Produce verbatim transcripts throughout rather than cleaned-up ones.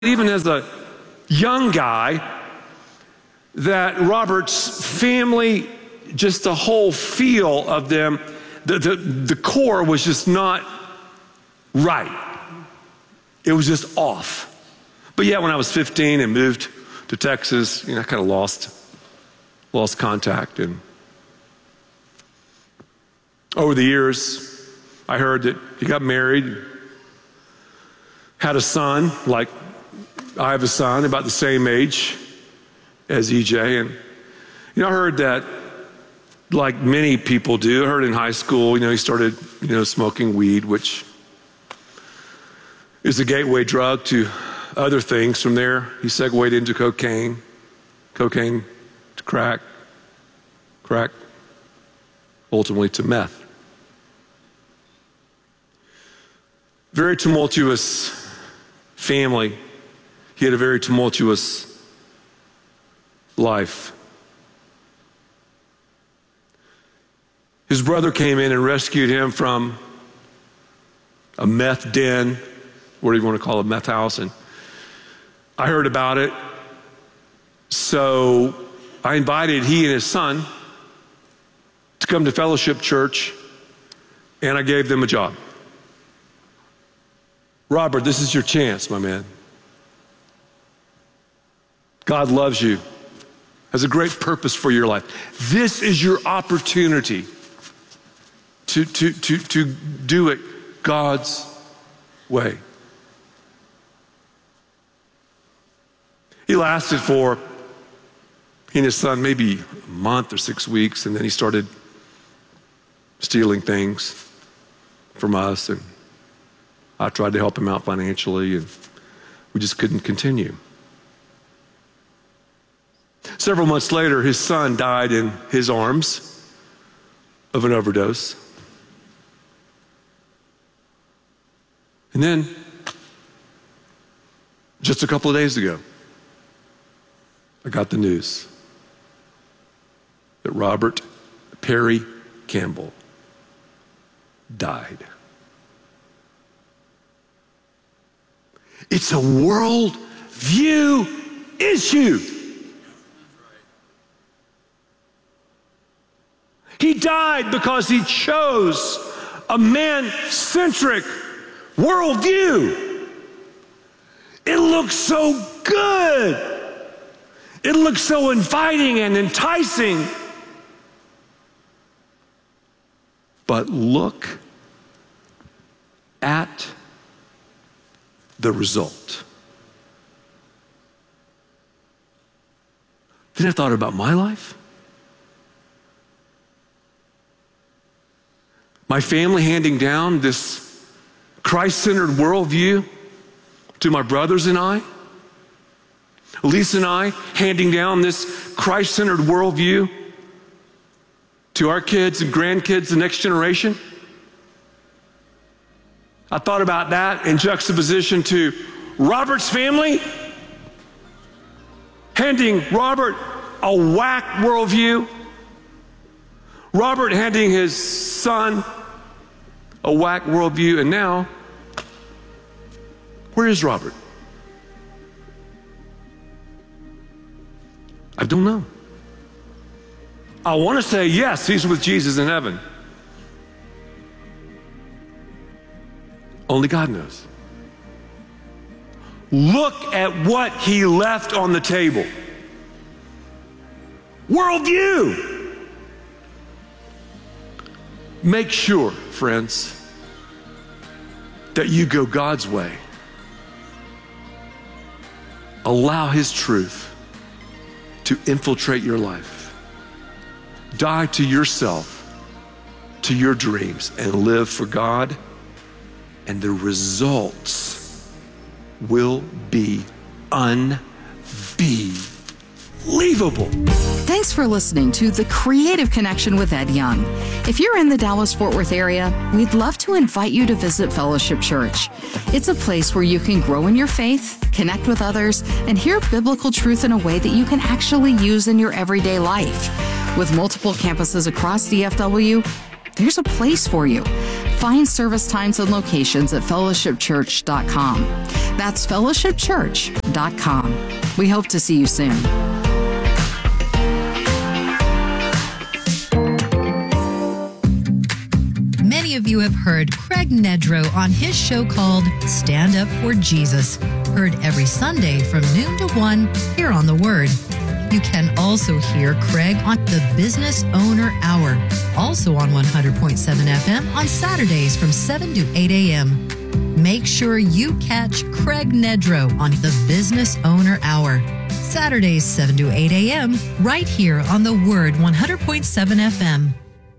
even as a young guy, that Robert's family, just the whole feel of them, the, the, the core was just not right. It was just off. But yeah, when I was fifteen and moved to Texas, you know, I kind of lost, lost contact. And over the years, I heard that he got married, had a son, like I have a son about the same age as E J. And, you know, I heard that, like many people do, I heard in high school, you know, he started, you know, smoking weed, which is a gateway drug to other things. From there, he segued into cocaine, cocaine to crack, crack, ultimately to meth. Very tumultuous family. He had a very tumultuous life. His brother came in and rescued him from a meth den, what do you want to call it, a meth house, and I heard about it. So I invited he and his son to come to Fellowship Church, and I gave them a job. Robert, this is your chance, my man. God loves you, has a great purpose for your life. This is your opportunity to, to, to, to do it God's way. He lasted for, he and his son, maybe a month or six weeks, and then he started stealing things from us, and I tried to help him out financially, and we just couldn't continue. Several months later, his son died in his arms of an overdose. And then, just a couple of days ago, I got the news that Robert Perry Campbell died. It's a world view issue. He died because he chose a man-centric worldview. It looks so good. It looks so inviting and enticing. But look at the result. Then I thought about my life. My family handing down this Christ-centered worldview to my brothers and I. Lisa and I handing down this Christ-centered worldview to our kids and grandkids, the next generation. I thought about that in juxtaposition to Robert's family, handing Robert a whack worldview, Robert handing his son a whack worldview, and now, where is Robert? I don't know. I want to say yes, he's with Jesus in heaven. Only God knows. Look at what he left on the table. Worldview. Make sure, friends, that you go God's way. Allow his truth to infiltrate your life. Die to yourself, to your dreams, and live for God, and the results will be unbelievable. Thanks for listening to The Creative Connection with Ed Young. If you're in the Dallas-Fort Worth area, we'd love to invite you to visit Fellowship Church. It's a place where you can grow in your faith, connect with others, and hear biblical truth in a way that you can actually use in your everyday life. With multiple campuses across D F W, there's a place for you. Find service times and locations at fellowship church dot com. That's fellowship church dot com. We hope to see you soon. Many of you have heard Craig Nedrow on his show called Stand Up for Jesus, heard every Sunday from noon to one here on The Word. You can also hear Craig on the Business Owner Hour, also on one hundred point seven F M on Saturdays from seven to eight a.m. Make sure you catch Craig Nedrow on the Business Owner Hour, Saturdays seven to eight a.m. right here on The Word one hundred point seven F M.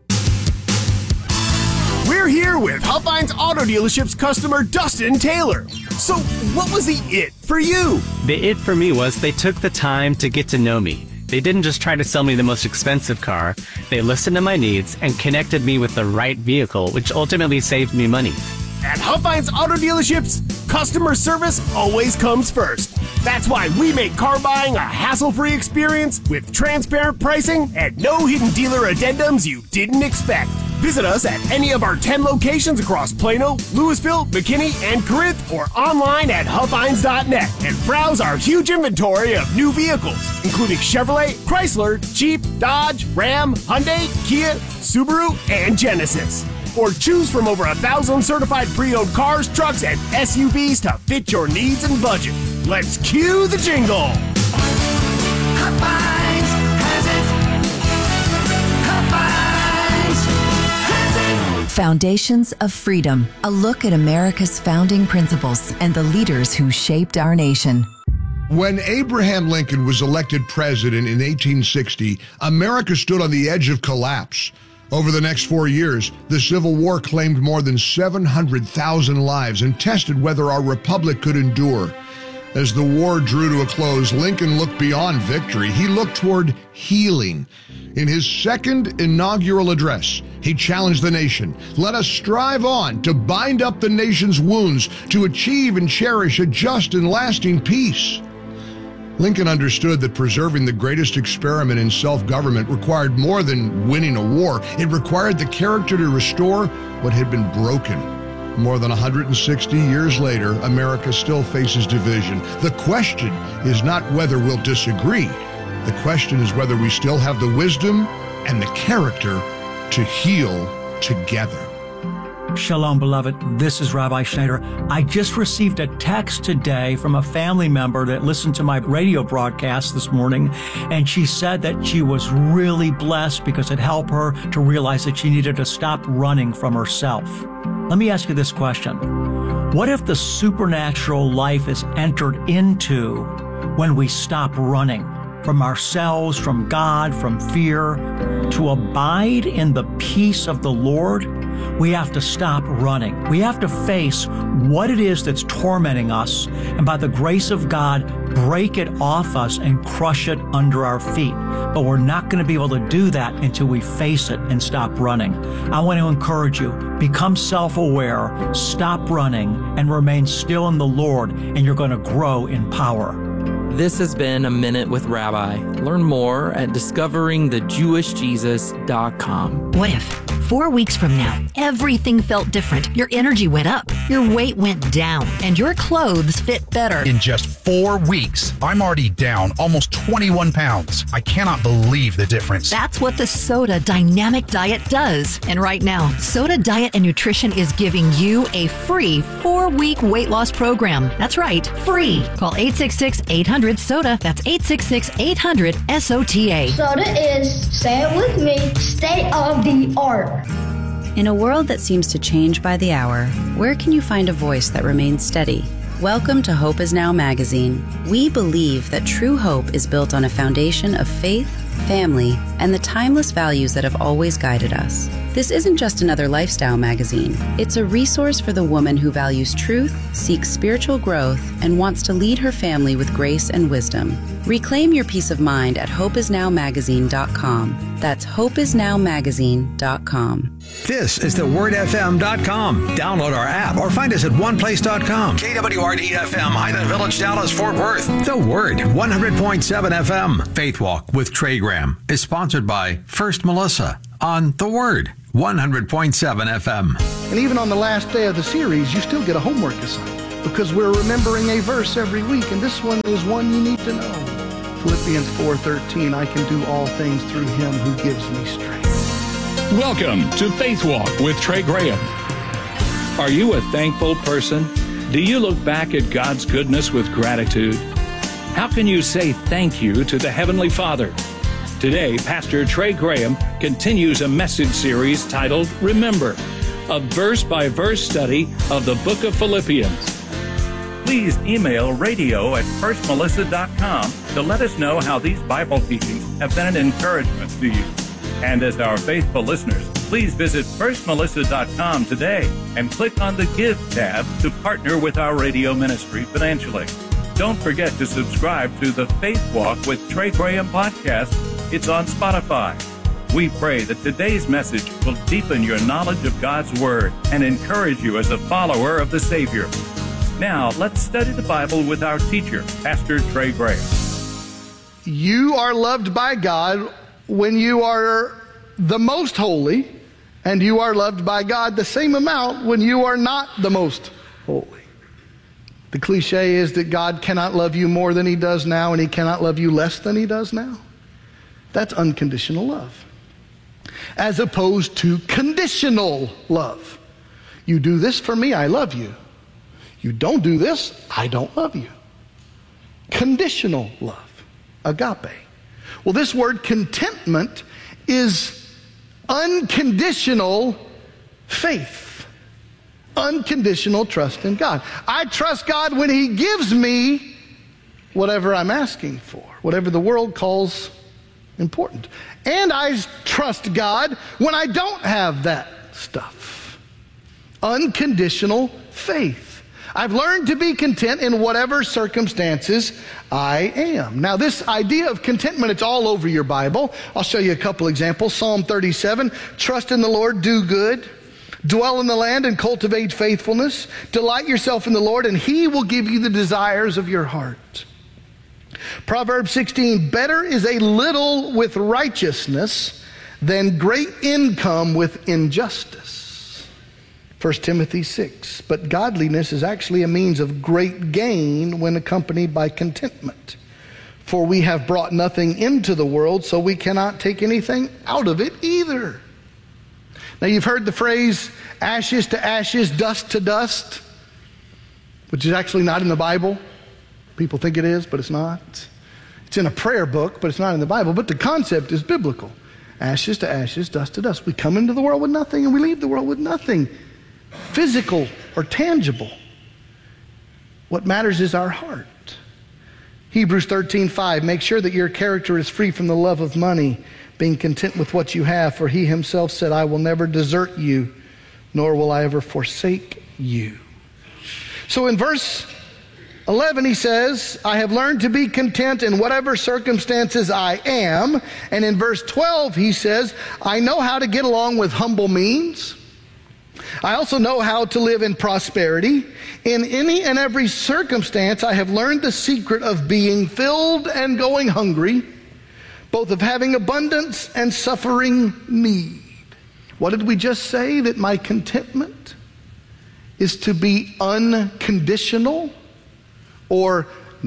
We're here with Huffines Auto Dealership's customer, Dustin Taylor. So, what was the it for you? The it for me was they took the time to get to know me. They didn't just try to sell me the most expensive car. They listened to my needs and connected me with the right vehicle, which ultimately saved me money. At Huffines Auto Dealerships, customer service always comes first. That's why we make car buying a hassle-free experience with transparent pricing and no hidden dealer addendums you didn't expect. Visit us at any of our ten locations across Plano, Louisville, McKinney, and Corinth, or online at huffines dot net and browse our huge inventory of new vehicles, including Chevrolet, Chrysler, Jeep, Dodge, Ram, Hyundai, Kia, Subaru, and Genesis. Or choose from over a thousand certified pre-owned cars, trucks, and S U Vs to fit your needs and budget. Let's cue the jingle. Huffines has it. Huffines has it. Foundations of Freedom, a look at America's founding principles and the leaders who shaped our nation. When Abraham Lincoln was elected president in eighteen sixty, America stood on the edge of collapse. Over the next four years, the Civil War claimed more than seven hundred thousand lives and tested whether our republic could endure. As the war drew to a close, Lincoln looked beyond victory. He looked toward healing. In his second inaugural address, he challenged the nation. Let us strive on to bind up the nation's wounds, to achieve and cherish a just and lasting peace. Lincoln understood that preserving the greatest experiment in self-government required more than winning a war. It required the character to restore what had been broken. More than one hundred sixty years later, America still faces division. The question is not whether we'll disagree. The question is whether we still have the wisdom and the character to heal together. Shalom, beloved. This is Rabbi Schneider. I just received a text today from a family member that listened to my radio broadcast this morning, and she said that she was really blessed because it helped her to realize that she needed to stop running from herself. Let me ask you this question. What if the supernatural life is entered into when we stop running from ourselves, from God, from fear? To abide in the peace of the Lord, we have to stop running. We have to face what it is that's tormenting us, and by the grace of God, break it off us and crush it under our feet. But we're not going to be able to do that until we face it and stop running. I want to encourage you, become self-aware, stop running, and remain still in the Lord, and you're going to grow in power. This has been A Minute with Rabbi. Learn more at discovering the jewish jesus dot com. What if four weeks from now, everything felt different? Your energy went up, your weight went down, and your clothes fit better. In just four weeks, I'm already down almost twenty-one pounds. I cannot believe the difference. That's what the Soda Dynamic Diet does. And right now, Soda Diet and Nutrition is giving you a free four-week weight loss program. That's right, free. Call eight six six, eight hundred, SODA. That's eight six six, eight hundred, S O T A. Soda is, say it with me, state of the art. In a world that seems to change by the hour, where can you find a voice that remains steady? Welcome to Hope Is Now magazine. We believe that true hope is built on a foundation of faith, family, and the timeless values that have always guided us. This isn't just another lifestyle magazine. It's a resource for the woman who values truth, seeks spiritual growth, and wants to lead her family with grace and wisdom. Reclaim your peace of mind at hope is now magazine dot com. That's hope is now magazine dot com. This is the word f m dot com. Download our app or find us at one place dot com. K W R D F M, Highland Village, Dallas, Fort Worth. The Word, one hundred point seven F M. Faith Walk with Trey Graham is sponsored by First Melissa on The Word, one hundred point seven F M. And even on the last day of the series, you still get a homework assignment. because we're remembering a verse every week, and this one is one you need to know. Philippians four thirteen, I can do all things through him who gives me strength. Welcome to Faith Walk with Trey Graham. Are you a thankful person? Do you look back at God's goodness with gratitude? How can you say thank you to the Heavenly Father? Today, Pastor Trey Graham continues a message series titled Remember, a verse-by-verse study of the book of Philippians. Please email radio at first melissa dot com to let us know how these Bible teachings have been an encouragement to you. And as our faithful listeners, please visit first melissa dot com today and click on the Give tab to partner with our radio ministry financially. Don't forget to subscribe to the Faith Walk with Trey Graham podcast. It's on Spotify. We pray that today's message will deepen your knowledge of God's Word and encourage you as a follower of the Savior. Now, let's study the Bible with our teacher, Pastor Trey Graham. You are loved by God when you are the most holy, and you are loved by God the same amount when you are not the most holy. The cliche is that God cannot love you more than he does now, and he cannot love you less than he does now. That's unconditional love, as opposed to conditional love. You do this for me, I love you. You don't do this, I don't love you. Conditional love, agape. Well, this word contentment is unconditional faith, unconditional trust in God. I trust God when he gives me whatever I'm asking for, whatever the world calls important. And I trust God when I don't have that stuff. Unconditional faith. I've learned to be content in whatever circumstances I am. Now, this idea of contentment, it's all over your Bible. I'll show you a couple examples. Psalm thirty-seven, trust in the Lord, do good. Dwell in the land and cultivate faithfulness. Delight yourself in the Lord, and he will give you the desires of your heart. Proverbs sixteen, better is a little with righteousness than great income with injustice. First Timothy six, but godliness is actually a means of great gain when accompanied by contentment. For we have brought nothing into the world, so we cannot take anything out of it either. Now you've heard the phrase, ashes to ashes, dust to dust, which is actually not in the Bible. People think it is, but it's not. It's in a prayer book, but it's not in the Bible. But the concept is biblical. Ashes to ashes, dust to dust. We come into the world with nothing, and we leave the world with nothing physical or tangible. What matters is our heart. Hebrews thirteen five, make sure that your character is free from the love of money, being content with what you have, for he himself said, I will never desert you, nor will I ever forsake you. So in verse eleven he says, I have learned to be content in whatever circumstances I am. And in verse twelve he says, I know how to get along with humble means. I also know how to live in prosperity. In any and every circumstance, I have learned the secret of being filled and going hungry, both of having abundance and suffering need. What did we just say? That my contentment is to be unconditional or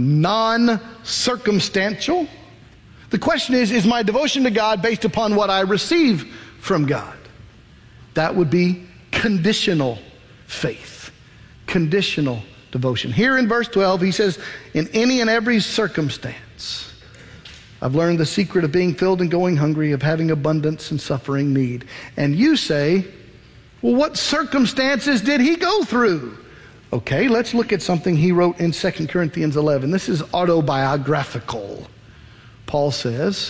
non-circumstantial. The question is, is my devotion to God based upon what I receive from God? That would be conditional faith, conditional devotion. Here in verse twelve, he says, in any and every circumstance, I've learned the secret of being filled and going hungry, of having abundance and suffering need. And you say, well, what circumstances did he go through? Okay, let's look at something he wrote in Second Corinthians eleven. This is autobiographical. Paul says,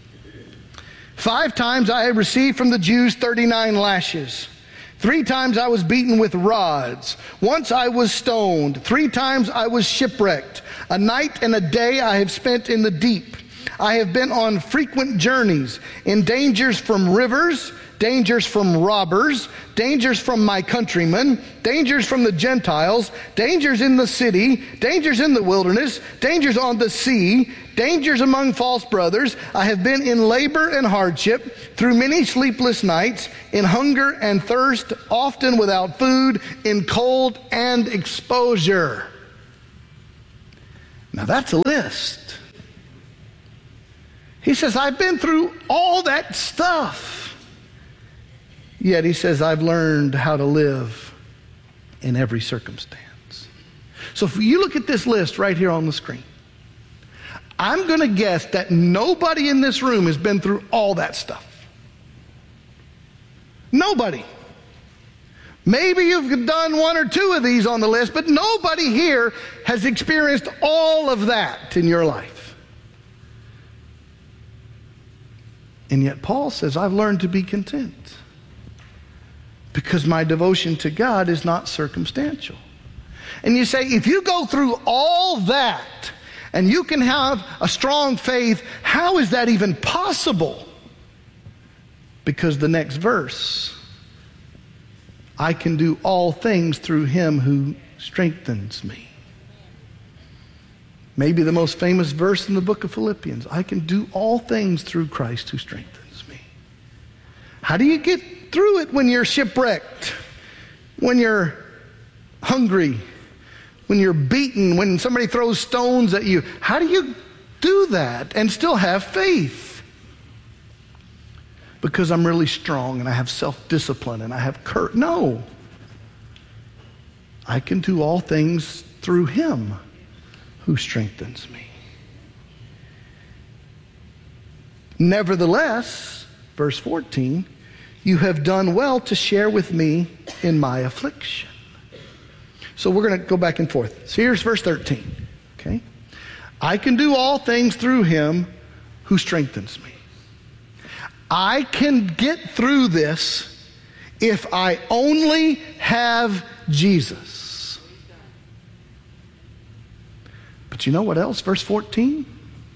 five times I have received from the Jews thirty-nine lashes. Three times I was beaten with rods. Once I was stoned. Three times I was shipwrecked. A night and a day I have spent in the deep. I have been on frequent journeys, in dangers from rivers, dangers from robbers, dangers from my countrymen, dangers from the Gentiles, dangers in the city, dangers in the wilderness, dangers on the sea, dangers among false brothers. I have been in labor and hardship, through many sleepless nights, in hunger and thirst, often without food, in cold and exposure. Now that's a list. He says, I've been through all that stuff. Yet he says, I've learned how to live in every circumstance. So if you look at this list right here on the screen, I'm going to guess that nobody in this room has been through all that stuff. Nobody. Maybe you've done one or two of these on the list, but nobody here has experienced all of that in your life. And yet Paul says, I've learned to be content because my devotion to God is not circumstantial. And you say, if you go through all that and you can have a strong faith, how is that even possible? Because the next verse, I can do all things through him who strengthens me. Maybe the most famous verse in the book of Philippians. I can do all things through Christ who strengthens me. How do you get through it when you're shipwrecked? When you're hungry? When you're beaten? When somebody throws stones at you? How do you do that and still have faith? Because I'm really strong and I have self-discipline and I have courage. No. I can do all things through him who strengthens me. Nevertheless, verse fourteen, you have done well to share with me in my affliction. So we're going to go back and forth. So here's verse thirteen. Okay? I can do all things through him who strengthens me. I can get through this if I only have Jesus. But you know what else? Verse fourteen.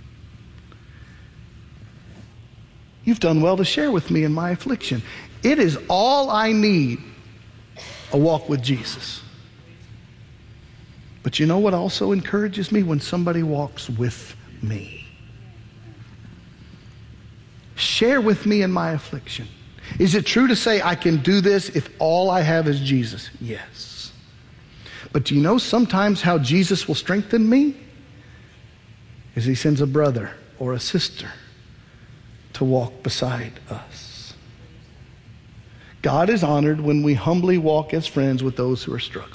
You've done well to share with me in my affliction. It is all I need, a walk with Jesus. But you know what also encourages me? When somebody walks with me. Share with me in my affliction. Is it true to say I can do this if all I have is Jesus? Yes. But do you know sometimes how Jesus will strengthen me? Is he sends a brother or a sister to walk beside us. God is honored when we humbly walk as friends with those who are struggling.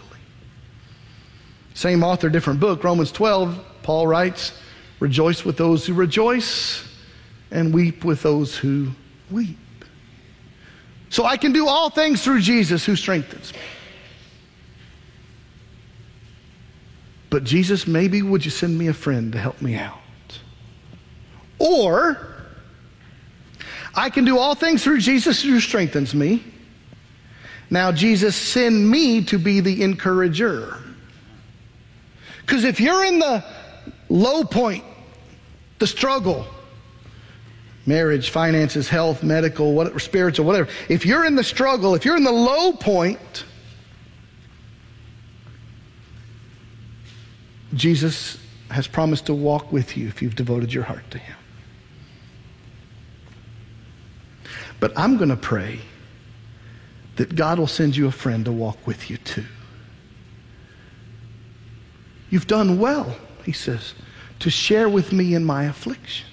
Same author, different book, Romans twelve, Paul writes, rejoice with those who rejoice and weep with those who weep. So I can do all things through Jesus who strengthens me. But Jesus, maybe would you send me a friend to help me out? Or, I can do all things through Jesus who strengthens me. Now, Jesus, send me to be the encourager. Because if you're in the low point, the struggle, marriage, finances, health, medical, whatever, spiritual, whatever. If you're in the struggle, if you're in the low point, Jesus has promised to walk with you if you've devoted your heart to him. But I'm going to pray that God will send you a friend to walk with you too. You've done well, he says, to share with me in my affliction.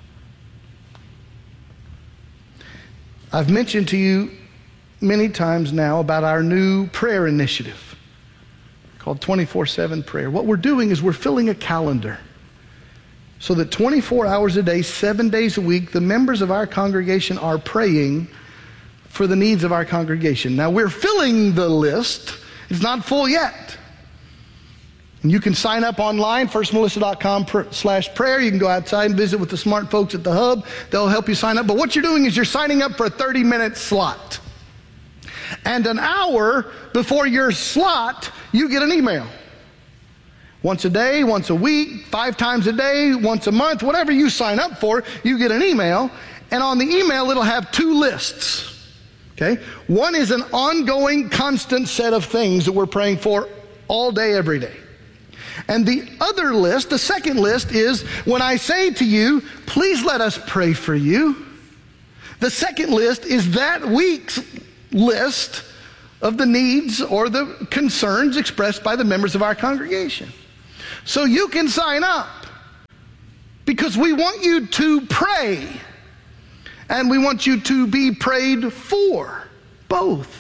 I've mentioned to you many times now about our new prayer initiative called twenty-four seven Prayer. What we're doing is we're filling a calendar so that twenty-four hours a day, seven days a week, the members of our congregation are praying for the needs of our congregation. Now, we're filling the list. It's not full yet. And you can sign up online, first melissa dot com slash prayer. You can go outside and visit with the smart folks at the hub. They'll help you sign up. But what you're doing is you're signing up for a thirty-minute slot. And an hour before your slot, you get an email. Once a day, once a week, five times a day, once a month, whatever you sign up for, you get an email. And on the email, it'll have two lists. Okay? One is an ongoing, constant set of things that we're praying for all day, every day. And the other list, the second list, is when I say to you, please let us pray for you. The second list is that week's list of the needs or the concerns expressed by the members of our congregation. So you can sign up because we want you to pray and we want you to be prayed for, both.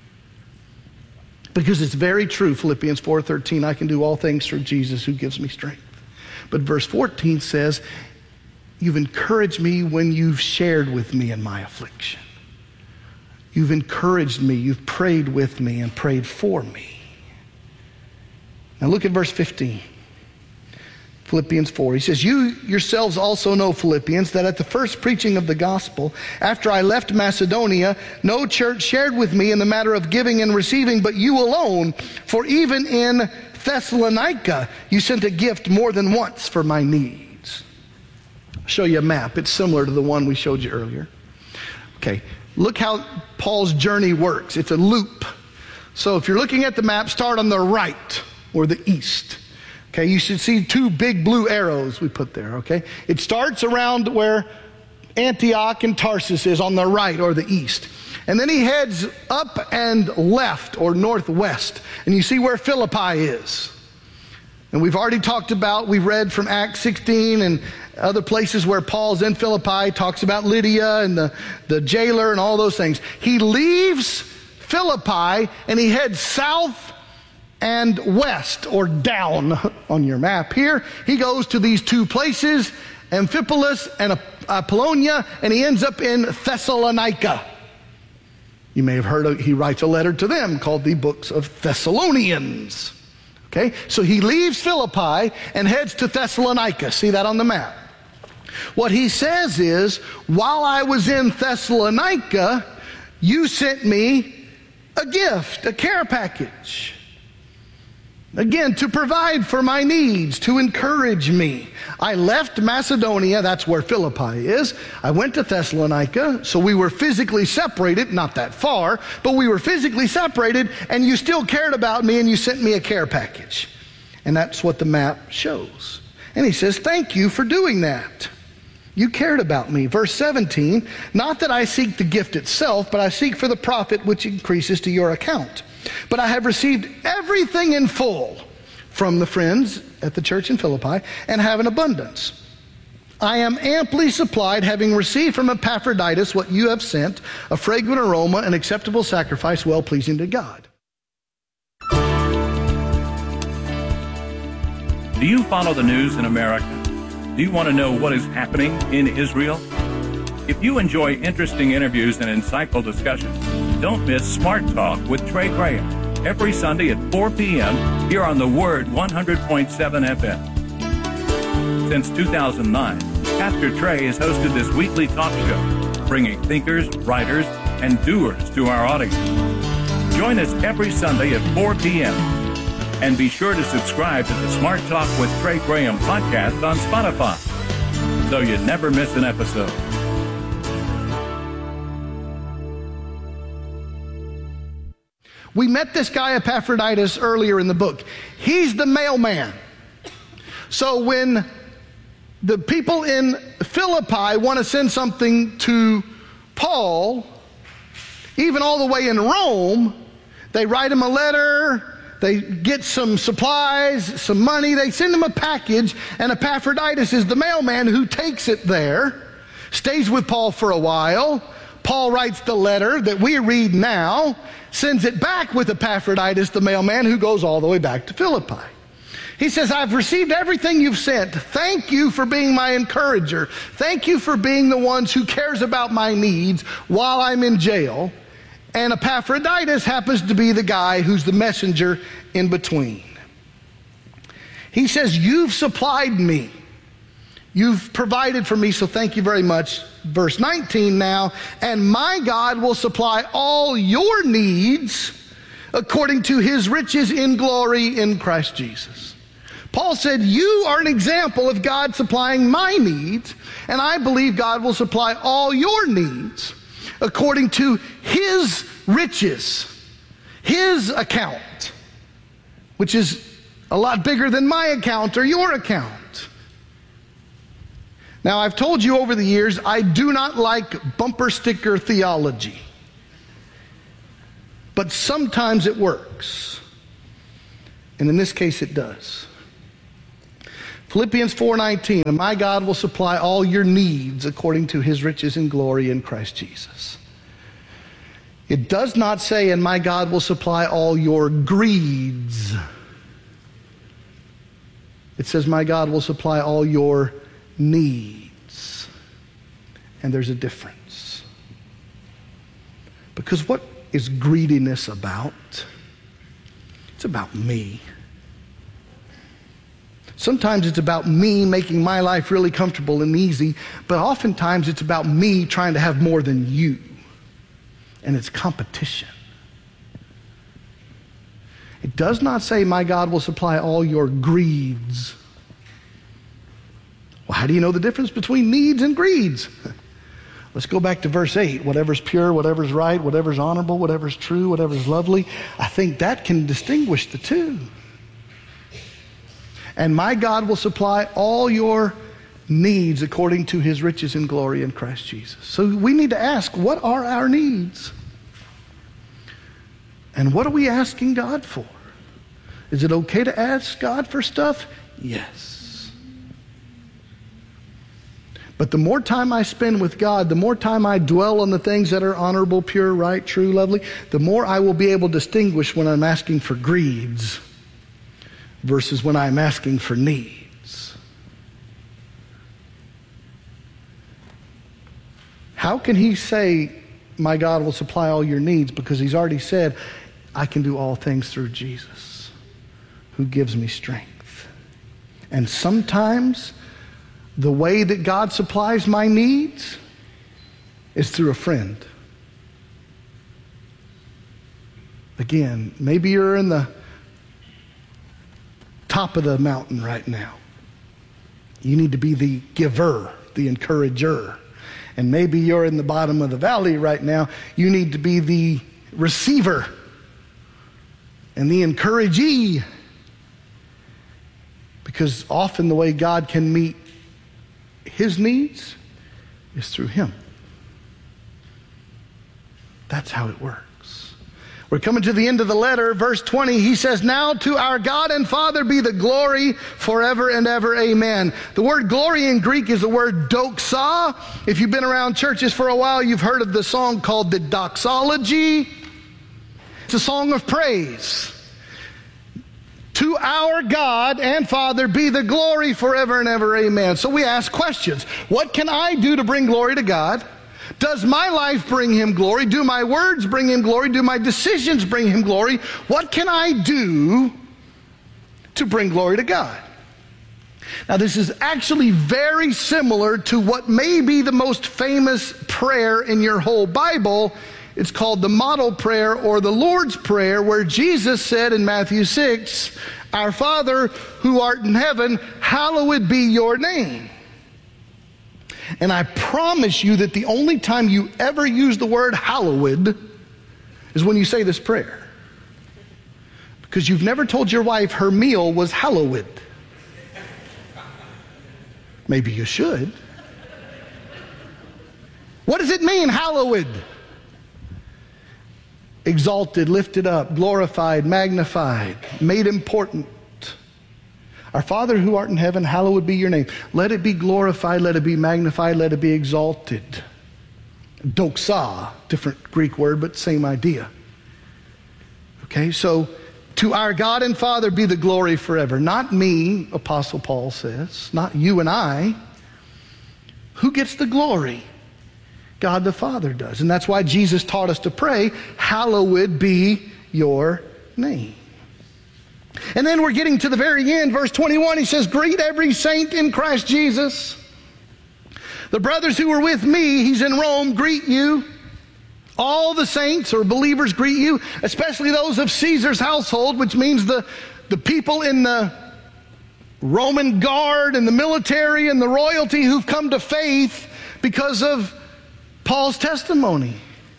Because it's very true, Philippians four thirteen, I can do all things through Jesus who gives me strength. But verse fourteen says, you've encouraged me when you've shared with me in my affliction. You've encouraged me, you've prayed with me and prayed for me. Now look at verse fifteen. Philippians four. He says, you yourselves also know, Philippians, that at the first preaching of the gospel, after I left Macedonia, no church shared with me in the matter of giving and receiving, but you alone. For even in Thessalonica, you sent a gift more than once for my needs. I'll show you a map. It's similar to the one we showed you earlier. Okay, look how Paul's journey works. It's a loop. So if you're looking at the map, start on the right or the east. Okay, you should see two big blue arrows we put there, okay? It starts around where Antioch and Tarsus is on the right or the east. And then he heads up and left or northwest. And you see where Philippi is. And we've already talked about, we've read from Acts sixteen and other places where Paul's in Philippi, talks about Lydia and the, the jailer and all those things. He leaves Philippi and he heads south and west, or down on your map here. He goes to these two places, Amphipolis and Apollonia, and he ends up in Thessalonica. You may have heard of, he writes a letter to them called the Books of Thessalonians. Okay, so he leaves Philippi and heads to Thessalonica. See that on the map? What he says is, while I was in Thessalonica, you sent me a gift, a care package. Again, to provide for my needs, to encourage me. I left Macedonia, that's where Philippi is. I went to Thessalonica, so we were physically separated, not that far, but we were physically separated, and you still cared about me and you sent me a care package. And that's what the map shows. And he says, thank you for doing that. You cared about me. Verse seventeen, not that I seek the gift itself, but I seek for the profit which increases to your account. But I have received everything in full from the friends at the church in Philippi and have an abundance. I am amply supplied, having received from Epaphroditus what you have sent, a fragrant aroma, an acceptable sacrifice, well-pleasing to God. Do you follow the news in America? Do you want to know what is happening in Israel? If you enjoy interesting interviews and insightful discussions, don't miss Smart Talk with Trey Graham every Sunday at four p.m. here on the Word one hundred point seven F M. Since two thousand nine, Pastor Trey has hosted this weekly talk show, bringing thinkers, writers, and doers to our audience. Join us every Sunday at four p.m. And be sure to subscribe to the Smart Talk with Trey Graham podcast on Spotify, so you never miss an episode. We met this guy Epaphroditus earlier in the book. He's the mailman. So when the people in Philippi want to send something to Paul, even all the way in Rome, they write him a letter, they get some supplies, some money, they send him a package, and Epaphroditus is the mailman who takes it there, stays with Paul for a while. Paul writes the letter that we read now, sends it back with Epaphroditus, the mailman, who goes all the way back to Philippi. He says, I've received everything you've sent. Thank you for being my encourager. Thank you for being the ones who cares about my needs while I'm in jail. And Epaphroditus happens to be the guy who's the messenger in between. He says, you've supplied me. You've provided for me, so thank you very much. Verse nineteen now, and my God will supply all your needs according to his riches in glory in Christ Jesus. Paul said, you are an example of God supplying my needs, and I believe God will supply all your needs according to his riches, his account, which is a lot bigger than my account or your account. Now, I've told you over the years, I do not like bumper sticker theology. But sometimes it works. And in this case, it does. Philippians four nineteen, and my God will supply all your needs according to his riches and glory in Christ Jesus. It does not say, and my God will supply all your greeds. It says, my God will supply all your needs. And there's a difference. Because what is greediness about? It's about me. Sometimes it's about me making my life really comfortable and easy, but oftentimes it's about me trying to have more than you. And it's competition. It does not say, my God will supply all your greeds. Well, how do you know the difference between needs and greeds? Let's go back to verse eight. Whatever's pure, whatever's right, whatever's honorable, whatever's true, whatever's lovely. I think that can distinguish the two. And my God will supply all your needs according to his riches and glory in Christ Jesus. So we need to ask, what are our needs? And what are we asking God for? Is it okay to ask God for stuff? Yes. But the more time I spend with God, the more time I dwell on the things that are honorable, pure, right, true, lovely, the more I will be able to distinguish when I'm asking for greeds versus when I'm asking for needs. How can he say, my God will supply all your needs? Because he's already said, I can do all things through Jesus, who gives me strength. And sometimes the way that God supplies my needs is through a friend. Again, maybe you're in the top of the mountain right now. You need to be the giver, the encourager. And maybe you're in the bottom of the valley right now. You need to be the receiver and the encouragee. Because often the way God can meet his needs is through him. That's how it works. We're coming to the end of the letter. Verse twenty, he says, now to our God and Father be the glory forever and ever. Amen. The word glory in Greek is the word doxa. If you've been around churches for a while, you've heard of the song called the doxology. It's a song of praise. To our God and Father be the glory forever and ever. Amen. So we ask questions. What can I do to bring glory to God? Does my life bring him glory? Do my words bring him glory? Do my decisions bring him glory? What can I do to bring glory to God? Now, this is actually very similar to what may be the most famous prayer in your whole Bible. It's called the model prayer or the Lord's Prayer, where Jesus said in Matthew six, our Father who art in heaven, hallowed be your name. And I promise you that the only time you ever use the word hallowed is when you say this prayer. Because you've never told your wife her meal was hallowed. Maybe you should. What does it mean, hallowed? Exalted, lifted up, glorified, magnified, made important. Our Father who art in heaven, hallowed be your name. Let it be glorified, let it be magnified, let it be exalted. Doxa, different Greek word, but same idea. Okay, so to our God and Father be the glory forever. Not me, Apostle Paul says, not you and I. Who gets the glory? God the Father does. And that's why Jesus taught us to pray, hallowed be your name. And then we're getting to the very end, verse twenty-one, he says, greet every saint in Christ Jesus. The brothers who were with me, he's in Rome, greet you. All the saints or believers greet you, especially those of Caesar's household, which means the, the people in the Roman guard and the military and the royalty who've come to faith because of Paul's testimony.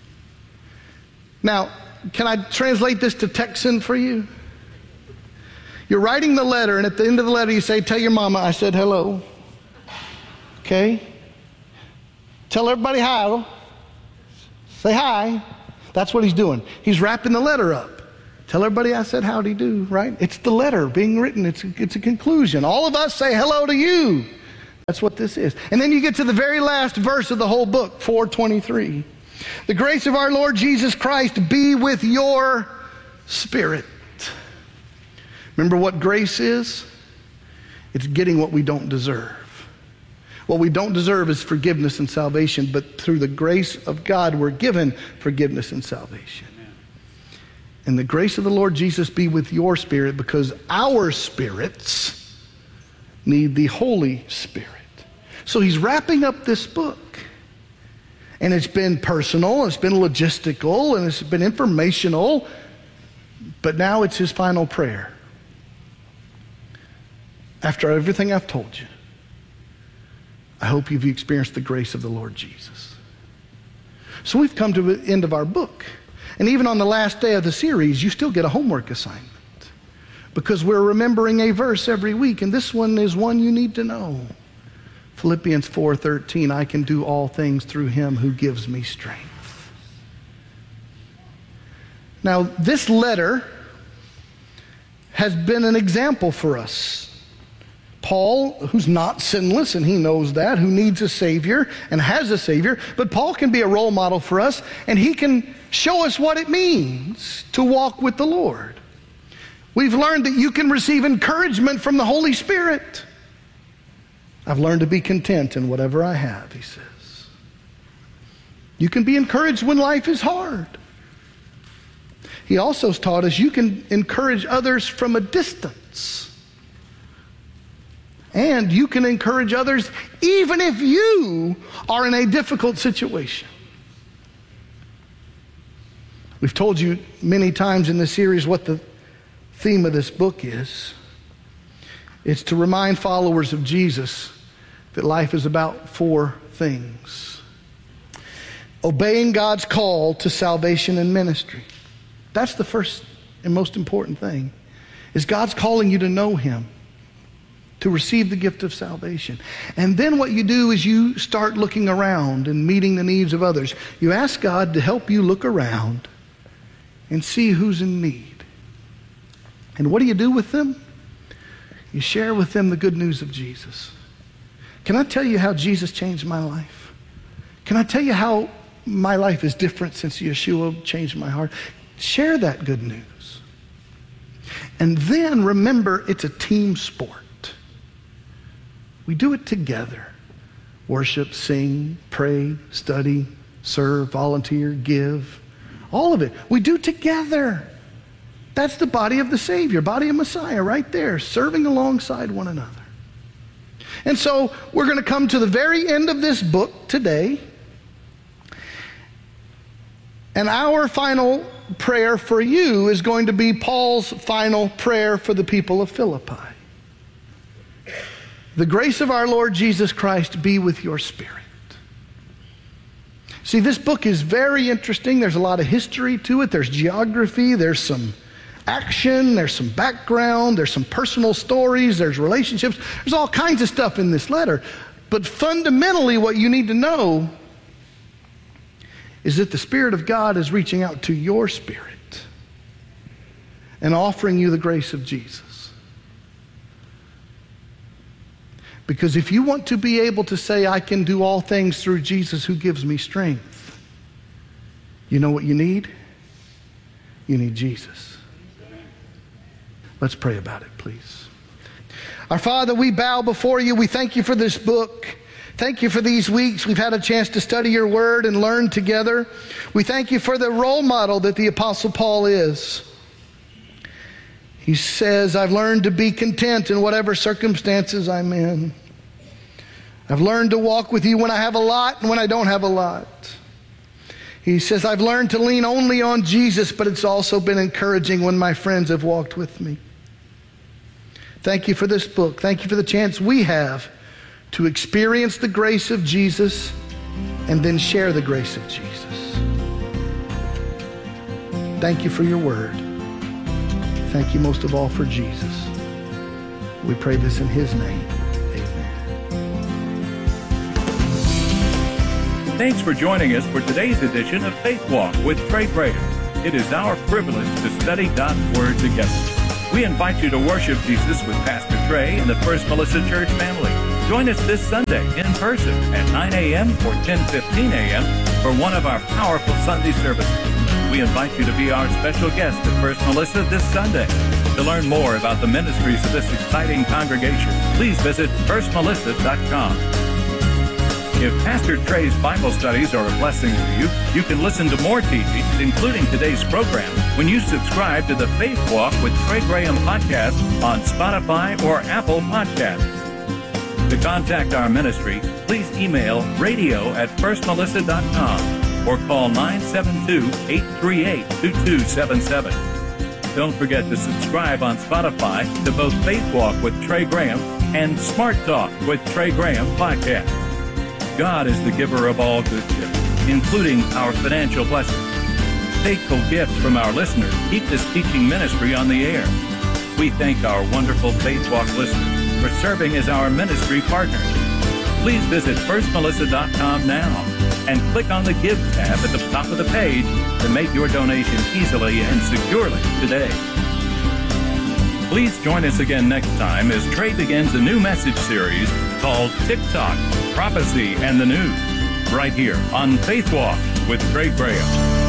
Now, can I translate this to Texan for you? You're writing the letter, and at the end of the letter you say, tell your mama I said hello. Okay? Tell everybody hi. Say hi. That's what he's doing. He's wrapping the letter up. Tell everybody I said howdy do, right? It's the letter being written. It's, it's a conclusion. All of us say hello to you. That's what this is. And then you get to the very last verse of the whole book, four twenty-three. The grace of our Lord Jesus Christ be with your spirit. Remember what grace is? It's getting what we don't deserve. What we don't deserve is forgiveness and salvation, but through the grace of God, we're given forgiveness and salvation. And the grace of the Lord Jesus be with your spirit, because our spirits need the Holy Spirit. So he's wrapping up this book. And it's been personal, it's been logistical, and it's been informational, but now it's his final prayer. After everything I've told you, I hope you've experienced the grace of the Lord Jesus. So we've come to the end of our book. And even on the last day of the series, you still get a homework assignment, because we're remembering a verse every week, and this one is one you need to know. Philippians four thirteen, I can do all things through him who gives me strength. Now, this letter has been an example for us. Paul, who's not sinless, and he knows that, who needs a Savior and has a Savior, but Paul can be a role model for us, and he can show us what it means to walk with the Lord. We've learned that you can receive encouragement from the Holy Spirit. I've learned to be content in whatever I have, he says. You can be encouraged when life is hard. He also taught us you can encourage others from a distance. And you can encourage others even if you are in a difficult situation. We've told you many times in this series what the theme of this book is. It's to remind followers of Jesus that life is about four things. Obeying God's call to salvation and ministry. That's the first and most important thing. Is God's calling you to know him, to receive the gift of salvation. And then what you do is you start looking around and meeting the needs of others. You ask God to help you look around and see who's in need. And what do you do with them? You share with them the good news of Jesus. Can I tell you how Jesus changed my life? Can I tell you how my life is different since Yeshua changed my heart? Share that good news. And then remember, it's a team sport. We do it together. Worship, sing, pray, study, serve, volunteer, give. All of it. We do together. That's the body of the Savior, body of Messiah right there, serving alongside one another. And so we're going to come to the very end of this book today. And our final prayer for you is going to be Paul's final prayer for the people of Philippi. The grace of our Lord Jesus Christ be with your spirit. See, this book is very interesting. There's a lot of history to it. There's geography. There's some action, there's some background, there's some personal stories, there's relationships, there's all kinds of stuff in this letter. But fundamentally what you need to know is that the Spirit of God is reaching out to your spirit and offering you the grace of Jesus. Because if you want to be able to say, I can do all things through Jesus who gives me strength, you know what you need? You need Jesus. Let's pray about it, please. Our Father, we bow before you. We thank you for this book. Thank you for these weeks. We've had a chance to study your word and learn together. We thank you for the role model that the Apostle Paul is. He says, I've learned to be content in whatever circumstances I'm in. I've learned to walk with you when I have a lot and when I don't have a lot. He says, I've learned to lean only on Jesus, but it's also been encouraging when my friends have walked with me. Thank you for this book. Thank you for the chance we have to experience the grace of Jesus and then share the grace of Jesus. Thank you for your word. Thank you most of all for Jesus. We pray this in his name. Thanks for joining us for today's edition of Faith Walk with Trey Graham. It is our privilege to study God's Word together. We invite you to worship Jesus with Pastor Trey and the First Melissa Church family. Join us this Sunday in person at nine a.m. or ten fifteen a.m. for one of our powerful Sunday services. We invite you to be our special guest at First Melissa this Sunday. To learn more about the ministries of this exciting congregation, please visit first melissa dot com. If Pastor Trey's Bible studies are a blessing to you, you can listen to more teachings, including today's program, when you subscribe to the Faith Walk with Trey Graham podcast on Spotify or Apple Podcasts. To contact our ministry, please email radio at first melissa dot com or call nine seven two, eight three eight, two two seven seven. Don't forget to subscribe on Spotify to both Faith Walk with Trey Graham and Smart Talk with Trey Graham podcast. God is the giver of all good gifts, including our financial blessings. Faithful gifts from our listeners keep this teaching ministry on the air. We thank our wonderful Faith Walk listeners for serving as our ministry partners. Please visit first melissa dot com now and click on the Give tab at the top of the page to make your donation easily and securely today. Please join us again next time as Trey begins a new message series called TikTok, Prophecy and the News, right here on Faith Walk with Trey Graham.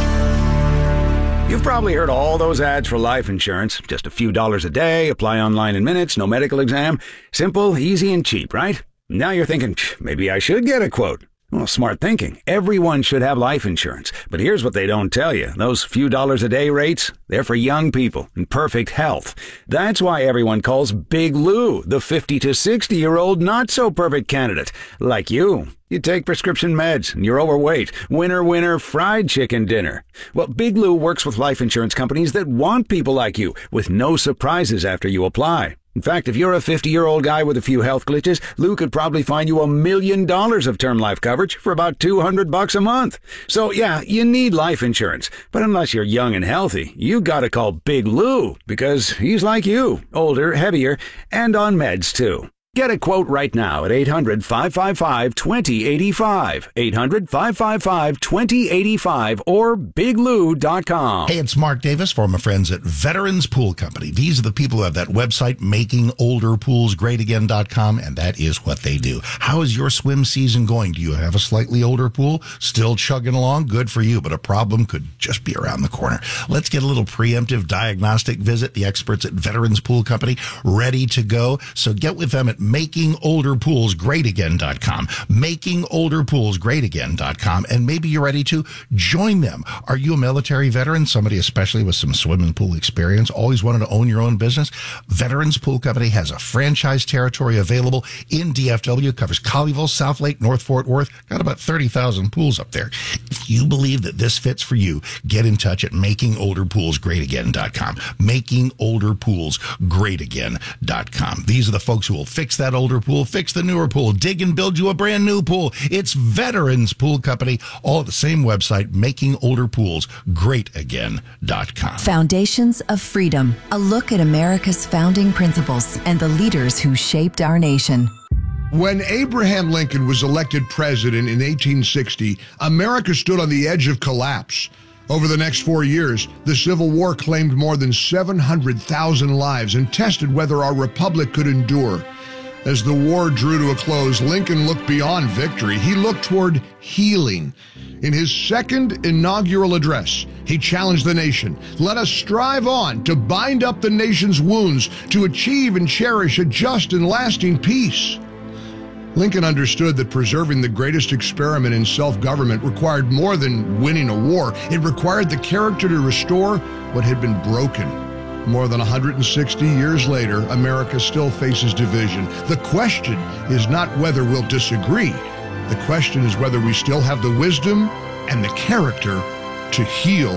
You've probably heard all those ads for life insurance. Just a few dollars a day, apply online in minutes, no medical exam. Simple, easy, and cheap, right? Now you're thinking, maybe I should get a quote. Well, smart thinking. Everyone should have life insurance. But here's what they don't tell you. Those few dollars a day rates, they're for young people in perfect health. That's why everyone calls Big Lou the fifty to sixty-year-old not-so-perfect candidate. Like you. You take prescription meds, and you're overweight. Winner, winner, fried chicken dinner. Well, Big Lou works with life insurance companies that want people like you, with no surprises after you apply. In fact, if you're a fifty-year-old guy with a few health glitches, Lou could probably find you a million dollars of term life coverage for about two hundred bucks a month. So, yeah, you need life insurance. But unless you're young and healthy, you gotta call Big Lou, because he's like you, older, heavier, and on meds, too. Get a quote right now at eight hundred, five five five, two zero eight five, eight hundred, five five five, two zero eight five, or big lou dot com. Hey, it's Mark Davis from my friends at Veterans Pool Company. These are the people who have that website, making older pools great again dot com, and that is what they do. How is your swim season going? Do you have a slightly older pool? Still chugging along? Good for you, but a problem could just be around the corner. Let's get a little preemptive diagnostic visit. The experts at Veterans Pool Company ready to go. So get with them at making older pools great again dot com, making older pools great again dot com, and maybe you're ready to join them. Are you a military veteran, somebody especially with some swimming pool experience, always wanted to own your own business? Veterans Pool Company has a franchise territory available in D F W, covers Colleyville, South Lake, North Fort Worth, got about thirty thousand pools up there. If you believe that this fits for you, get in touch at making older pools great again dot com, making older pools great again dot com. These are the folks who will fix that older pool, fix the newer pool, dig and build you a brand new pool. It's Veterans Pool Company, all at the same website, making older pools great again dot com. Foundations of Freedom, a look at America's founding principles and the leaders who shaped our nation. When Abraham Lincoln was elected president in eighteen sixty, America stood on the edge of collapse. Over the next four years, the Civil War claimed more than seven hundred thousand lives and tested whether our republic could endure. As the war drew to a close, Lincoln looked beyond victory. He looked toward healing. In his second inaugural address, he challenged the nation. Let us strive on to bind up the nation's wounds, to achieve and cherish a just and lasting peace. Lincoln understood that preserving the greatest experiment in self-government required more than winning a war. It required the character to restore what had been broken. More than one hundred sixty years later, America still faces division. The question is not whether we'll disagree. The question is whether we still have the wisdom and the character to heal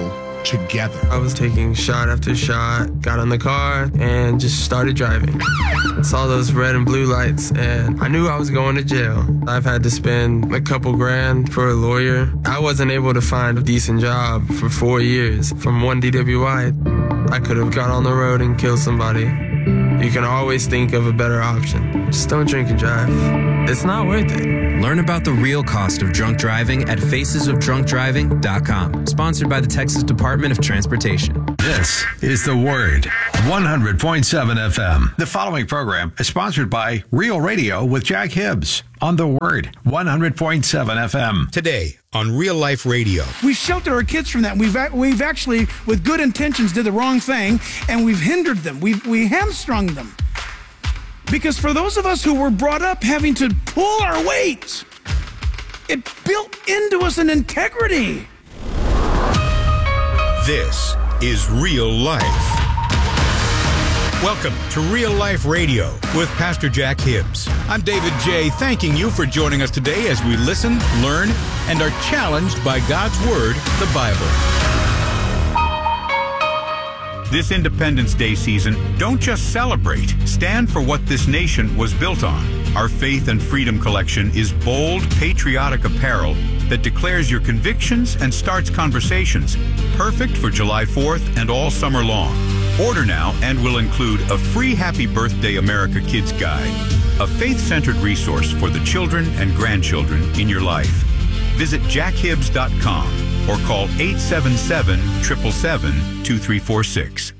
together. I was taking shot after shot, got in the car, and just started driving. Saw those red and blue lights, and I knew I was going to jail. I've had to spend a couple grand for a lawyer. I wasn't able to find a decent job for four years. From one D W I, I could have got on the road and killed somebody. You can always think of a better option. Just don't drink and drive. It's not worth it. Learn about the real cost of drunk driving at faces of drunk driving dot com. Sponsored by the Texas Department of Transportation. This is The Word, one hundred point seven F M. The following program is sponsored by Real Radio with Jack Hibbs on The Word, one hundred point seven F M. Today on Real Life Radio. We shelter our kids from that. We've we've actually, with good intentions, did the wrong thing, and we've hindered them. We've we hamstrung them. Because for those of us who were brought up having to pull our weight, it built into us an integrity. This is Real Life. Welcome to Real Life Radio with Pastor Jack Hibbs. I'm David J., thanking you for joining us today as we listen, learn, and are challenged by God's Word, the Bible. This Independence Day season, don't just celebrate. Stand for what this nation was built on. Our Faith and Freedom collection is bold, patriotic apparel that declares your convictions and starts conversations. Perfect for July fourth and all summer long. Order now and will include a free Happy Birthday America Kids Guide, a faith-centered resource for the children and grandchildren in your life. Visit jack hibbs dot com or call eight seven seven, seven seven seven, two three four six.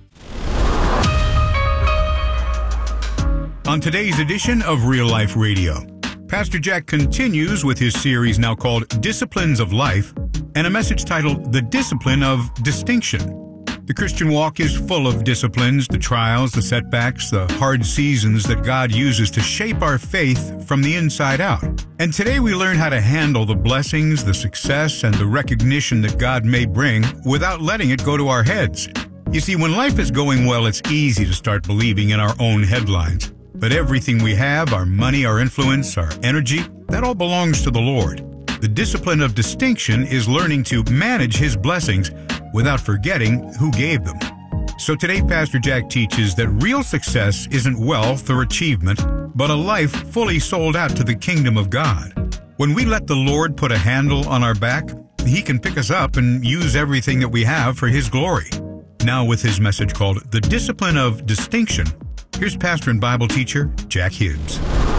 On today's edition of Real Life Radio, Pastor Jack continues with his series now called Disciplines of Life and a message titled The Discipline of Distinction. The Christian walk is full of disciplines, the trials, the setbacks, the hard seasons that God uses to shape our faith from the inside out. And today we learn how to handle the blessings, the success, and the recognition that God may bring without letting it go to our heads. You see, when life is going well, it's easy to start believing in our own headlines. But everything we have, our money, our influence, our energy, that all belongs to the Lord. The discipline of distinction is learning to manage His blessings without forgetting who gave them. So today, Pastor Jack teaches that real success isn't wealth or achievement, but a life fully sold out to the kingdom of God. When we let the Lord put a handle on our back, He can pick us up and use everything that we have for His glory. Now with his message called The Discipline of Distinction, here's pastor and Bible teacher Jack Hibbs.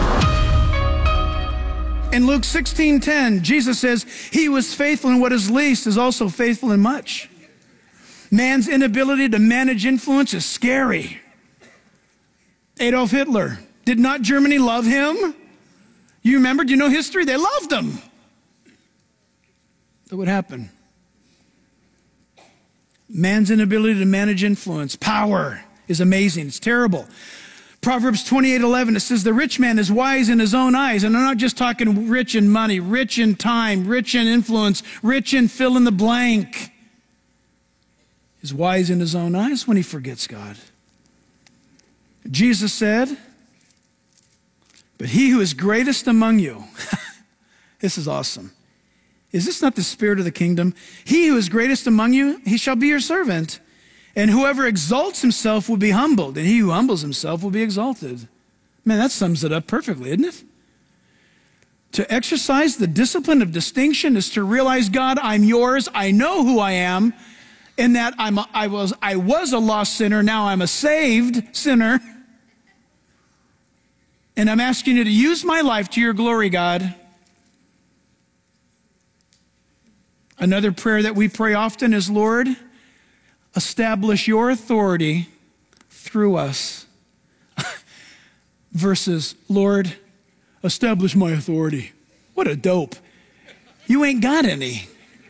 In Luke sixteen ten, Jesus says, "He who is faithful in what is least is also faithful in much." Man's inability to manage influence is scary. Adolf Hitler, did not Germany love him? You remember, do you know history? They loved him. So what happened? Man's inability to manage influence, power is amazing. It's terrible. Proverbs twenty-eight eleven, it says, "The rich man is wise in his own eyes." And I'm not just talking rich in money, rich in time, rich in influence, rich in fill in the blank. Is wise in his own eyes when he forgets God. Jesus said, "But he who is greatest among you," this is awesome. Is this not the spirit of the kingdom? "He who is greatest among you, he shall be your servant. And whoever exalts himself will be humbled, and he who humbles himself will be exalted." Man, that sums it up perfectly, isn't it? To exercise the discipline of distinction is to realize, God, I'm yours. I know who I am, and that I'm a, I was I was a lost sinner. Now I'm a saved sinner. And I'm asking you to use my life to your glory, God. Another prayer that we pray often is, "Lord, establish your authority through us," versus, "Lord, establish my authority." What a dope. You ain't got any.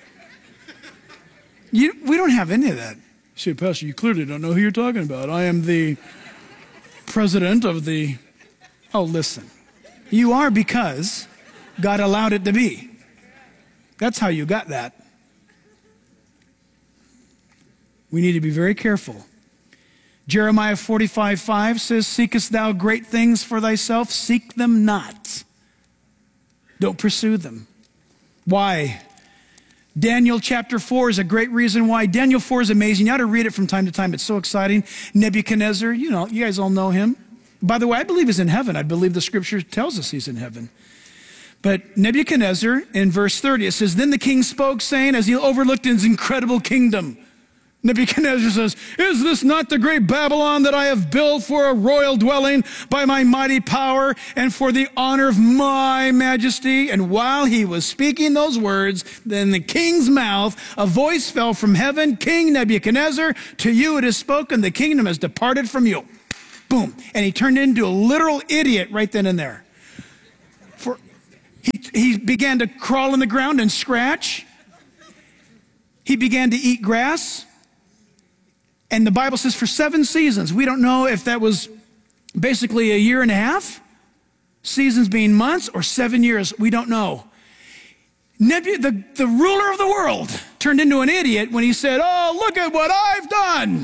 You, we don't have any of that. Say, "Pastor, you clearly don't know who you're talking about. I am the president of the..." Oh, listen. You are because God allowed it to be. That's how you got that. We need to be very careful. Jeremiah forty-five five says, "Seekest thou great things for thyself? Seek them not." Don't pursue them. Why? Daniel chapter four is a great reason why. Daniel four is amazing. You ought to read it from time to time. It's so exciting. Nebuchadnezzar, you know, you guys all know him. By the way, I believe he's in heaven. I believe the scripture tells us he's in heaven. But Nebuchadnezzar, in verse thirty, it says, then the king spoke, saying, as he overlooked his incredible kingdom, Nebuchadnezzar says, is this not the great Babylon that I have built for a royal dwelling by my mighty power and for the honor of my majesty? And while he was speaking those words, then the king's mouth, a voice fell from heaven, King Nebuchadnezzar, to you it is spoken, the kingdom has departed from you. Boom. And he turned into a literal idiot right then and there. For he, he began to crawl on the ground and scratch. He began to eat grass. And the Bible says for seven seasons. We don't know if that was basically a year and a half, seasons being months, or seven years. We don't know. Nebu, the, the ruler of the world turned into an idiot when he said, oh, look at what I've done.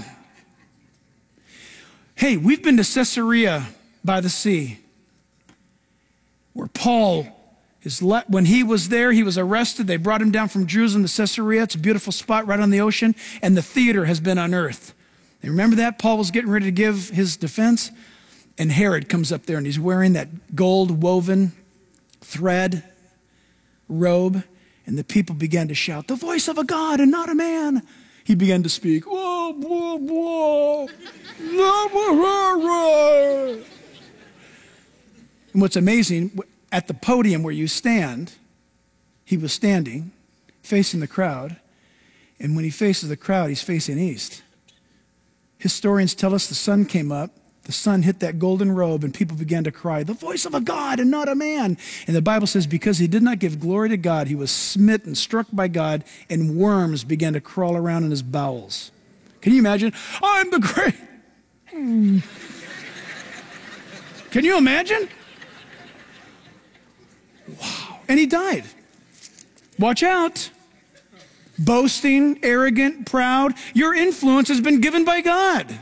Hey, we've been to Caesarea by the sea, where Paul is let, when he was there, he was arrested. They brought him down from Jerusalem to Caesarea. It's a beautiful spot right on the ocean, and the theater has been unearthed. And remember that? Paul was getting ready to give his defense, and Herod comes up there, and he's wearing that gold woven thread robe, and the people began to shout, the voice of a God and not a man. He began to speak. Whoa, whoa, whoa. And what's amazing, at the podium where you stand, he was standing, facing the crowd, and when he faces the crowd, he's facing east. Historians tell us the sun came up, the sun hit that golden robe, and people began to cry, the voice of a God and not a man. And the Bible says because he did not give glory to God, he was smitten, struck by God, and worms began to crawl around in his bowels. Can you imagine? I'm the great. Hmm. Can you imagine? Wow. And he died. Watch out. Boasting, arrogant, proud. Your influence has been given by God.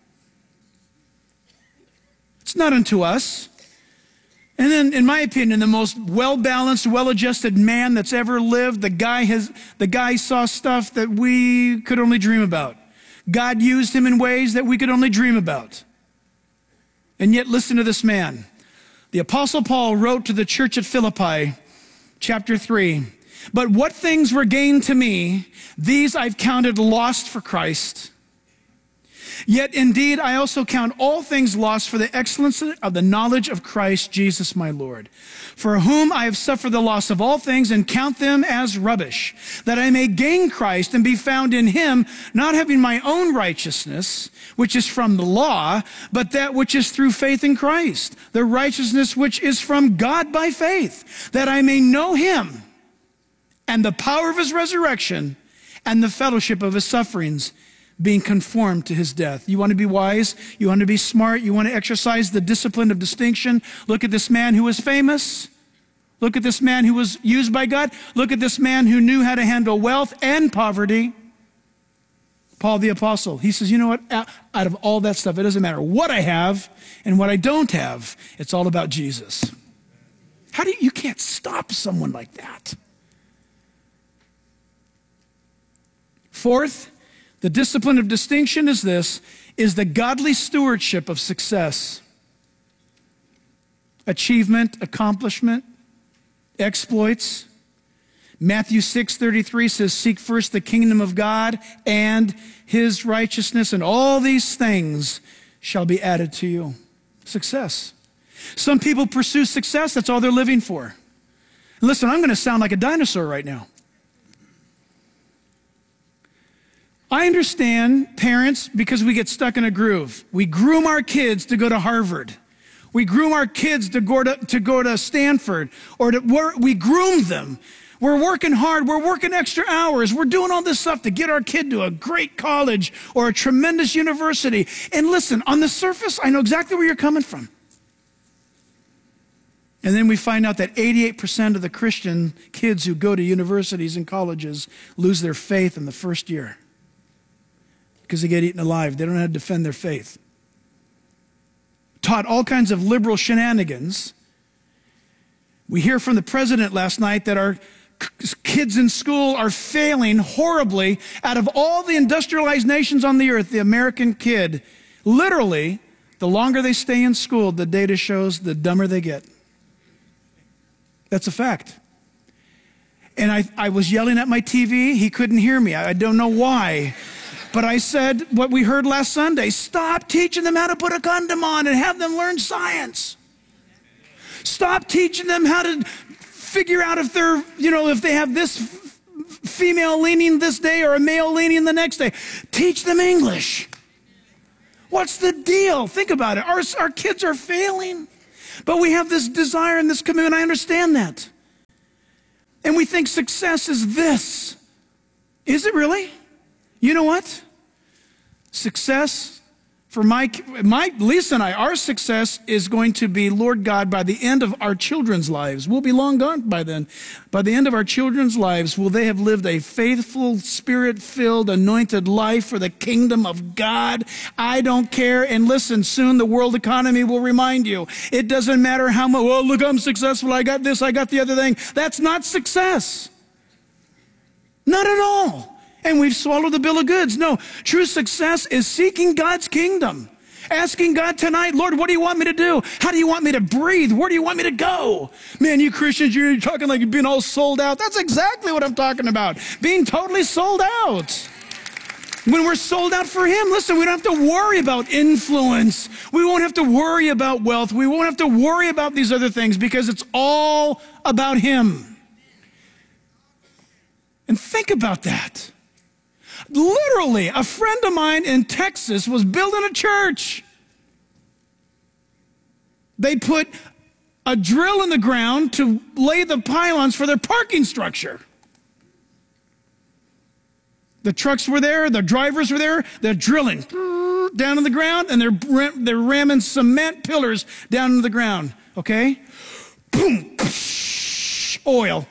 It's not unto us. And then, in my opinion, the most well-balanced, well-adjusted man that's ever lived, the guy has, the guy saw stuff that we could only dream about. God used him in ways that we could only dream about. And yet, listen to this man. The Apostle Paul wrote to the church at Philippi, chapter three, but what things were gained to me, these I've counted lost for Christ. Yet indeed, I also count all things lost for the excellency of the knowledge of Christ Jesus my Lord, for whom I have suffered the loss of all things and count them as rubbish, that I may gain Christ and be found in him, not having my own righteousness, which is from the law, but that which is through faith in Christ, the righteousness which is from God by faith, that I may know him and the power of his resurrection and the fellowship of his sufferings, being conformed to his death. You want to be wise? You want to be smart? You want to exercise the discipline of distinction? Look at this man who was famous. Look at this man who was used by God. Look at this man who knew how to handle wealth and poverty. Paul the Apostle, he says, you know what? Out of all that stuff, it doesn't matter what I have and what I don't have. It's all about Jesus. How do you, you can't stop someone like that. Fourth, the discipline of distinction is this, is the godly stewardship of success. Achievement, accomplishment, exploits. Matthew six thirty-three says, seek first the kingdom of God and his righteousness, and all these things shall be added to you. Success. Some people pursue success, that's all they're living for. Listen, I'm going to sound like a dinosaur right now. I understand parents because we get stuck in a groove. We groom our kids to go to Harvard. We groom our kids to go to, to, go to Stanford, or to, we groom them. We're working hard. We're working extra hours. We're doing all this stuff to get our kid to a great college or a tremendous university. And listen, on the surface, I know exactly where you're coming from. And then we find out that eighty-eight percent of the Christian kids who go to universities and colleges lose their faith in the first year, because they get eaten alive. They don't know how to defend their faith. Taught all kinds of liberal shenanigans. We hear from the president last night that our kids in school are failing horribly. Out of all the industrialized nations on the earth, the American kid, literally, the longer they stay in school, the data shows, the dumber they get. That's a fact. And I, I was yelling at my T V. He couldn't hear me. I, I don't know why. But I said what we heard last Sunday. Stop teaching them how to put a condom on and have them learn science. Stop teaching them how to figure out if they're, you know, if they have this f- female leaning this day or a male leaning the next day. Teach them English. What's the deal? Think about it. Our, our kids are failing. But we have this desire and this commitment. I understand that. And we think success is this. Is it really? You know what? Success for my, my, Lisa and I, our success is going to be, Lord God, by the end of our children's lives. We'll be long gone by then. By the end of our children's lives, will they have lived a faithful, spirit-filled, anointed life for the kingdom of God? I don't care. And listen, soon the world economy will remind you. It doesn't matter how much, oh, look, I'm successful. I got this, I got the other thing. That's not success. Not at all. And we've swallowed the bill of goods. No, true success is seeking God's kingdom. Asking God tonight, Lord, what do you want me to do? How do you want me to breathe? Where do you want me to go? Man, you Christians, you're talking like you're being all sold out. That's exactly what I'm talking about. Being totally sold out. When we're sold out for Him, listen, we don't have to worry about influence. We won't have to worry about wealth. We won't have to worry about these other things because it's all about Him. And think about that. Literally, a friend of mine in Texas was building a church. They put a drill in the ground to lay the pylons for their parking structure. The trucks were there, the drivers were there, they're drilling down in the ground, and they're, they're ramming cement pillars down into the ground, okay? Boom, oil.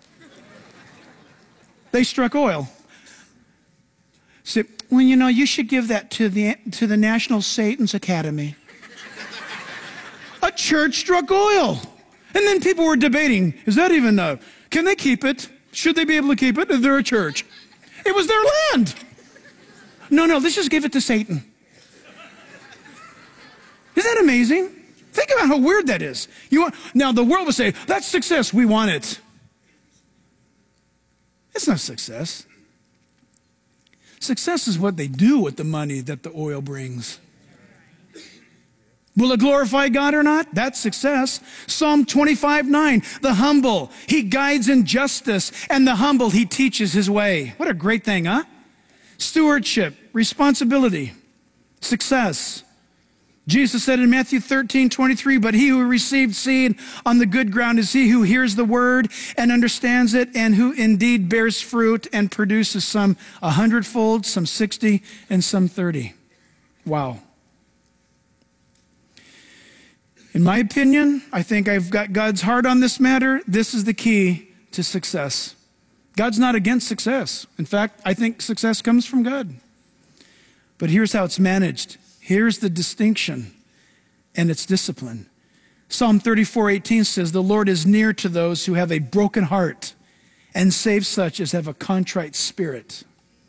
They struck oil. So, well, you know, you should give that to the to the National Satan's Academy. A church struck oil. And then people were debating, is that even, uh, can they keep it? Should they be able to keep it if they're a church? It was their land. No, no, let's just give it to Satan. Isn't that amazing? Think about how weird that is. You want, now, the world would say, that's success, we want it. It's not success. Success is what they do with the money that the oil brings. Will it glorify God or not? That's success. Psalm twenty-five nine, the humble, He guides in justice, and the humble, He teaches His way. What a great thing, huh? Stewardship, responsibility, success. Jesus said in Matthew thirteen twenty-three, but he who received seed on the good ground is he who hears the word and understands it, and who indeed bears fruit and produces some a hundredfold, some sixty, and some thirty. Wow. In my opinion, I think I've got God's heart on this matter. This is the key to success. God's not against success. In fact, I think success comes from God. But here's how it's managed. Here's the distinction, and it's discipline. Psalm thirty-four eighteen says, the Lord is near to those who have a broken heart and saves such as have a contrite spirit.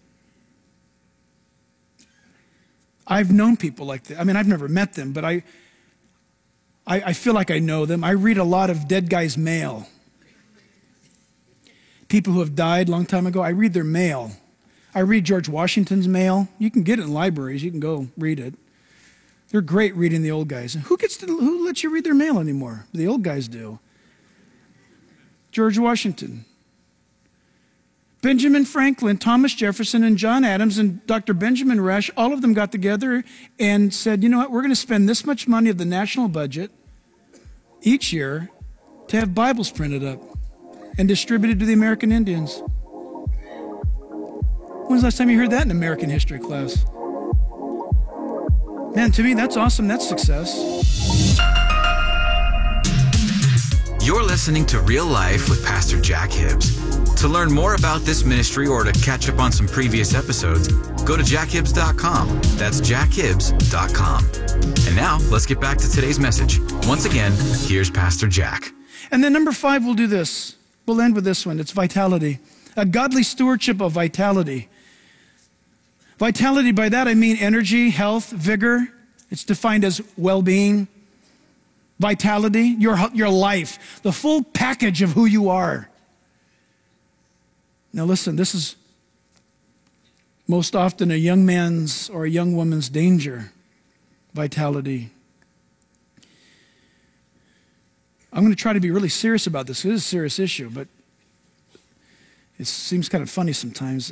I've known people like that. I mean, I've never met them, but I, I, I feel like I know them. I read a lot of dead guys' mail. People who have died a long time ago, I read their mail. I read George Washington's mail. You can get it in libraries. You can go read it. They're great reading the old guys. Who gets to, who lets you read their mail anymore? The old guys do. George Washington, Benjamin Franklin, Thomas Jefferson, and John Adams, and Doctor Benjamin Rush, all of them got together and said, you know what, we're going to spend this much money of the national budget each year to have Bibles printed up and distributed to the American Indians. When's the last time you heard that in American history class? Man, to me, that's awesome. That's success. You're listening to Real Life with Pastor Jack Hibbs. To learn more about this ministry or to catch up on some previous episodes, go to jack hibbs dot com. That's jack hibbs dot com. And now, let's get back to today's message. Once again, here's Pastor Jack. And then number five, we'll do this. we'll end with this one. It's vitality. A godly stewardship of vitality. Vitality, by that I mean energy, health, vigor. It's defined as well-being. Vitality, your, your life, the full package of who you are. Now listen, this is most often a young man's or a young woman's danger. Vitality. I'm going to try to be really serious about this. It is a serious issue, but it seems kind of funny sometimes.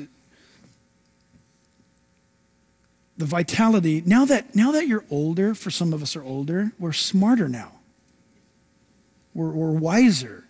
The vitality, now that, now that you're older, for some of us are older, we're smarter now. We're, we're wiser.